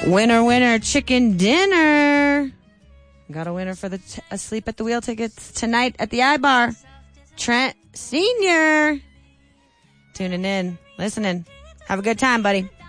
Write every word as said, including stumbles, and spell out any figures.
Winner, winner, chicken dinner. Got a winner for the t- Asleep at the Wheel tickets tonight at the iBar. Trent Senior Tuning in, listening. Have a good time, buddy.